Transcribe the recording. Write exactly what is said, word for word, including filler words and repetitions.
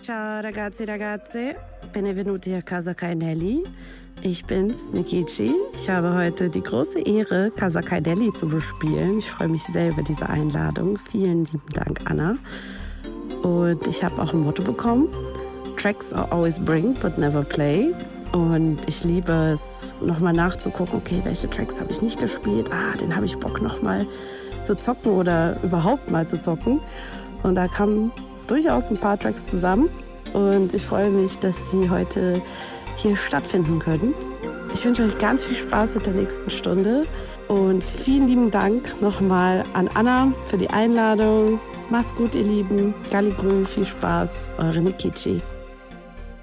Ciao ragazzi, ragazze, benvenuti a Casa Kainelli. Ich bin's, Nikichi. Ich habe heute die große Ehre, Casa Kainelli zu bespielen. Ich freue mich sehr über diese Einladung. Vielen lieben Dank, Anna. Und ich habe auch ein Motto bekommen. Tracks are always bring, but never play. Und ich liebe es, nochmal nachzugucken, okay, welche Tracks habe ich nicht gespielt? Ah, den habe ich Bock nochmal zu zocken oder überhaupt mal zu zocken. Und da kamen durchaus ein paar Tracks zusammen. Und ich freue mich, dass die heute hier stattfinden können. Ich wünsche euch ganz viel Spaß mit der nächsten Stunde. Und vielen lieben Dank nochmal an Anna für die Einladung. Macht's gut, ihr Lieben. Galligrü, viel Spaß. Eure Nikichi.